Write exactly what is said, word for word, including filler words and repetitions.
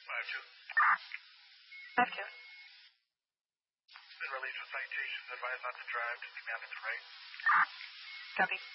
five two. five two. Been released with citations. Advised not to drive. Just keep on to the right. Copy.